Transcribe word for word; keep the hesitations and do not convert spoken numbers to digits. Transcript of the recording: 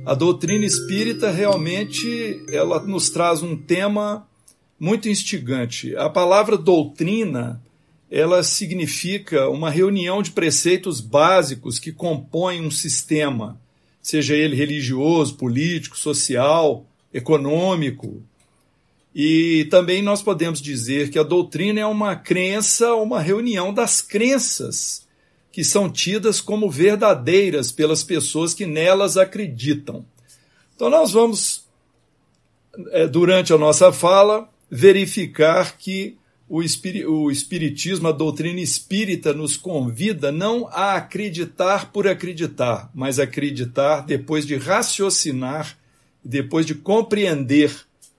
A doutrina espírita realmente ela nos traz um tema muito instigante. A palavra doutrina, ela significa uma reunião de preceitos básicos que compõem um sistema, seja ele religioso, político, social, econômico. E também nós podemos dizer que a doutrina é uma crença, uma reunião das crenças que são tidas como verdadeiras pelas pessoas que nelas acreditam. Então nós vamos, durante a nossa fala, verificar que o espiritismo, a doutrina espírita, nos convida não a acreditar por acreditar, mas a acreditar depois de raciocinar, depois de compreender